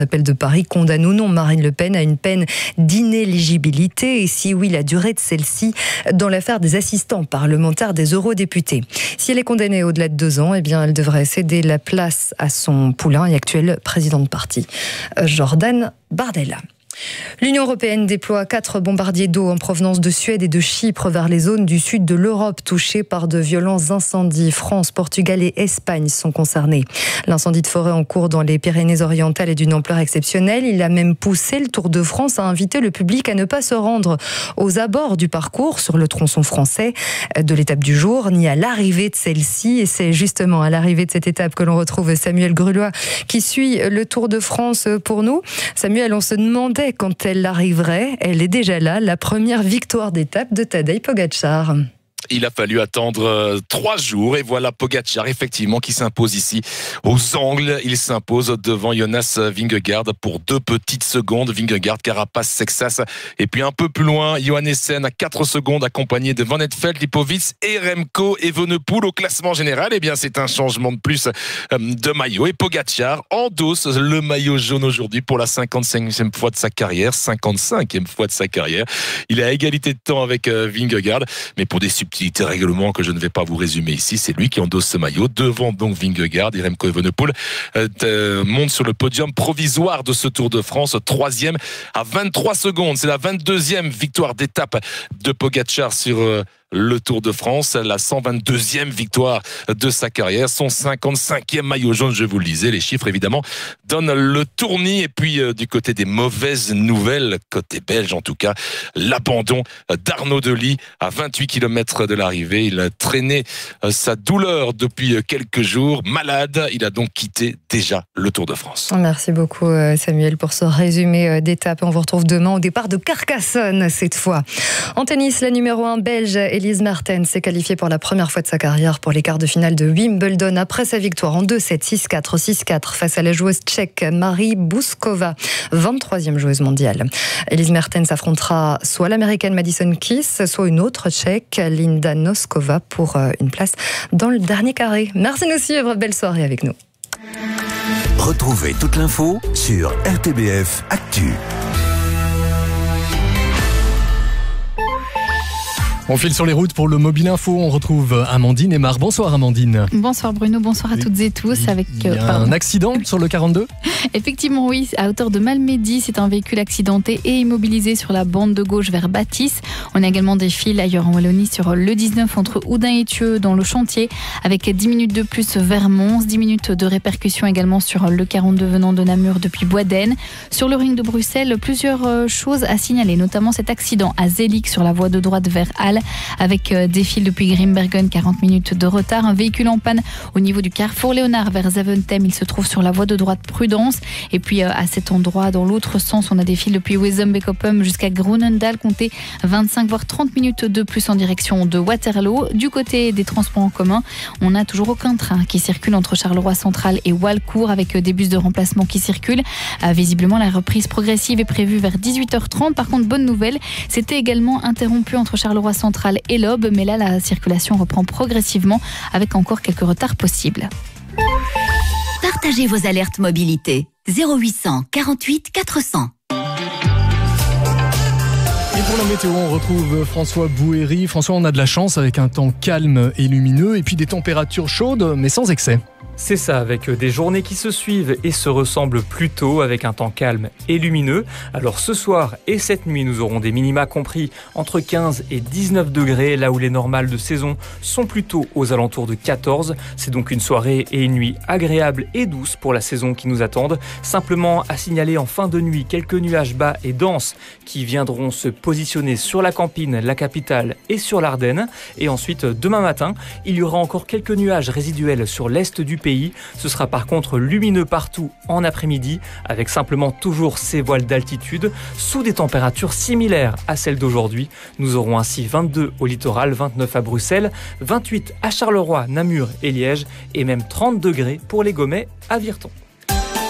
L'appel de Paris condamne ou non Marine Le Pen à une peine d'inéligibilité et si oui, la durée de celle-ci dans l'affaire des assistants parlementaires des eurodéputés. Si elle est condamnée au-delà de 2 ans, eh bien, elle devrait céder la place à son poulain et actuel président de parti, Jordan Bardella. L'Union européenne déploie 4 bombardiers d'eau en provenance de Suède et de Chypre vers les zones du sud de l'Europe touchées par de violents incendies. France, Portugal et Espagne sont concernés. L'incendie de forêt en cours dans les Pyrénées-Orientales est d'une ampleur exceptionnelle. Il a même poussé le Tour de France à inviter le public à ne pas se rendre aux abords du parcours sur le tronçon français de l'étape du jour, ni à l'arrivée de celle-ci. Et c'est justement à l'arrivée de cette étape que l'on retrouve Samuel Grulois qui suit le Tour de France pour nous. Samuel, on se demandait quand elle arriverait, elle est déjà là, la première victoire d'étape de Tadej Pogačar. Il a fallu attendre 3 jours et voilà Pogačar effectivement qui s'impose ici aux angles. Il s'impose devant Jonas Vingegaard pour 2 petites secondes. Vingegaard, Carapaz, Sexas et puis un peu plus loin Johannessen à 4 secondes accompagné de Van Aert, Lipovic et Remco Evenepoel au classement général. Eh bien c'est un changement de plus de maillot et Pogačar endosse le maillot jaune aujourd'hui pour la 55e fois de sa carrière. 55e fois de sa carrière. Il est à égalité de temps avec Vingegaard mais pour des subtilités règlement que je ne vais pas vous résumer ici, c'est lui qui endosse ce maillot devant donc Vingegaard et Remco Evenepoel monte sur le podium provisoire de ce Tour de France, 3e à 23 secondes. C'est la 22e victoire d'étape de Pogačar sur le Tour de France, la 122e victoire de sa carrière, son 55e maillot jaune, je vous le disais, les chiffres évidemment donnent le tournis. Et puis du côté des mauvaises nouvelles, côté belge en tout cas, l'abandon d'Arnaud Delis à 28 km de l'arrivée. Il a traîné sa douleur depuis quelques jours, malade, il a donc quitté déjà le Tour de France. Merci beaucoup Samuel pour ce résumé d'étape. On vous retrouve demain au départ de Carcassonne cette fois. En tennis, la numéro 1 belge Elise Mertens s'est qualifiée pour la première fois de sa carrière pour les quarts de finale de Wimbledon après sa victoire en 2-7, 6-4, 6-4 face à la joueuse tchèque Marie Bouskova, 23e joueuse mondiale. Elise Mertens affrontera soit l'américaine Madison Keys, soit une autre tchèque, Linda Noskova, pour une place dans le dernier carré. Merci de nous suivre, belle soirée avec nous. Retrouvez toute l'info sur RTBF Actu. On file sur les routes pour le Mobile Info. On retrouve Amandine Aymar. Bonsoir Amandine. Bonsoir Bruno, bonsoir à toutes et tous. Il y a un accident sur le 42 ? Effectivement oui, à hauteur de Malmedy, c'est un véhicule accidenté et immobilisé sur la bande de gauche vers Bâtisse. On a également des files ailleurs en Wallonie sur le 19 entre Oudin et Thieux dans le chantier avec 10 minutes de plus vers Mons, 10 minutes de répercussion également sur le 42 venant de Namur depuis Boisdaine. Sur le ring de Bruxelles, plusieurs choses à signaler, notamment cet accident à Zelig sur la voie de droite vers Halle avec des files depuis Grimbergen, 40 minutes de retard. Un véhicule en panne au niveau du carrefour Léonard vers Zaventem, il se trouve sur la voie de droite Prudence. Et puis à cet endroit, dans l'autre sens, on a des files depuis Weesum-Bekopum jusqu'à Groenendaal, comptez 25 voire 30 minutes de plus en direction de Waterloo. Du côté des transports en commun, on n'a toujours aucun train qui circule entre Charleroi Central et Walcourt avec des bus de remplacement qui circulent. Visiblement, la reprise progressive est prévue vers 18h30. Par contre, bonne nouvelle, c'était également interrompu entre Charleroi Central et l'Aube, mais là la circulation reprend progressivement avec encore quelques retards possibles. Partagez vos alertes mobilité 0800 48 400. Et pour la météo, on retrouve François Bouhéry. François, on a de la chance avec un temps calme et lumineux et puis des températures chaudes mais sans excès. C'est ça, avec des journées qui se suivent et se ressemblent plutôt, avec un temps calme et lumineux. Alors ce soir et cette nuit, nous aurons des minima compris entre 15 et 19 degrés, là où les normales de saison sont plutôt aux alentours de 14. C'est donc une soirée et une nuit agréable et douce pour la saison qui nous attendent. Simplement à signaler en fin de nuit quelques nuages bas et denses qui viendront se positionner sur la Campine, la capitale et sur l'Ardenne. Et ensuite, demain matin, il y aura encore quelques nuages résiduels sur l'est du pays. Ce sera par contre lumineux partout en après-midi, avec simplement toujours ces voiles d'altitude, sous des températures similaires à celles d'aujourd'hui. Nous aurons ainsi 22 au littoral, 29 à Bruxelles, 28 à Charleroi, Namur et Liège, et même 30 degrés pour les Gomais à Virton.